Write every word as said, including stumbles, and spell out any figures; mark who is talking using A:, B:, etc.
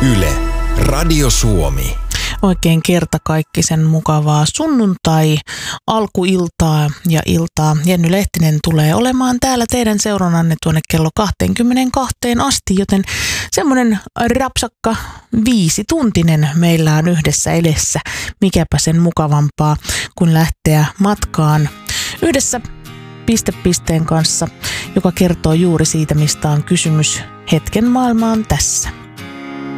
A: Yle, Radio Suomi.
B: Oikein kertakaikkisen mukavaa sunnuntai, alkuiltaa ja iltaa. Jenny Lehtinen tulee olemaan täällä teidän seurannanne tuonne kello kaksikymmentäkaksi asti, joten semmoinen rapsakka viisituntinen meillä on yhdessä edessä. Mikäpä sen mukavampaa kuin lähteä matkaan yhdessä piste pisteen kanssa, joka kertoo juuri siitä, mistä on kysymys. Hetken maailma on tässä.